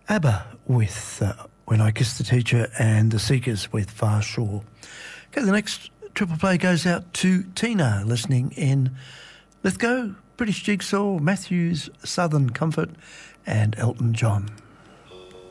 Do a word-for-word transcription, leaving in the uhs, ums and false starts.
ABBA with uh, When I Kissed the Teacher and The Seekers with Far Shore. Okay, the next triple play goes out to Tina, listening in Lithgow, British Jigsaw, Matthews, Southern Comfort and Elton John.